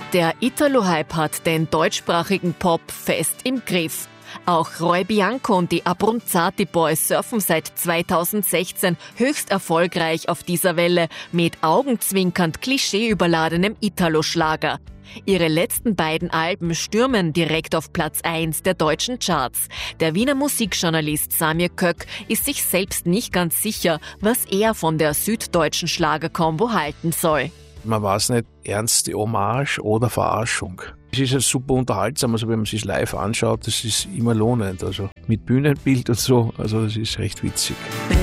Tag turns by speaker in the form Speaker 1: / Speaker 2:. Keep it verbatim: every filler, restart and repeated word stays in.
Speaker 1: Der Italo-Hype hat den deutschsprachigen Pop fest im Griff. Auch Roy Bianco und die Abronzati Boys surfen seit zweitausendsechzehn höchst erfolgreich auf dieser Welle mit augenzwinkernd klischeeüberladenem Italo-Schlager. Ihre letzten beiden Alben stürmen direkt auf Platz eins der deutschen Charts. Der Wiener Musikjournalist Samir Kök ist sich selbst nicht ganz sicher, was er von der süddeutschen Schlagerkombo halten soll.
Speaker 2: Man weiß nicht, ernste Hommage oder Verarschung. Es ist ja super unterhaltsam, also wenn man sich live anschaut, das ist immer lohnend. Also mit Bühnenbild und so, also das ist recht witzig.